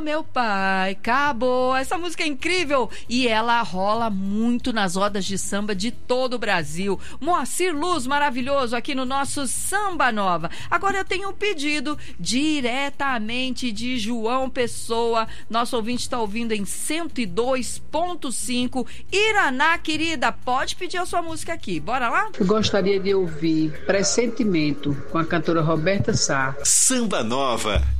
Meu pai, acabou. Essa música é incrível e ela rola muito nas rodas de samba de todo o Brasil. Moacir Luz, maravilhoso, aqui no nosso Samba Nova. Agora eu tenho um pedido diretamente de João Pessoa. Nosso ouvinte está ouvindo em 102.5. Iraná, querida, pode pedir a sua música aqui. Bora lá? Eu gostaria de ouvir Pressentimento com a cantora Roberta Sá. Samba Nova.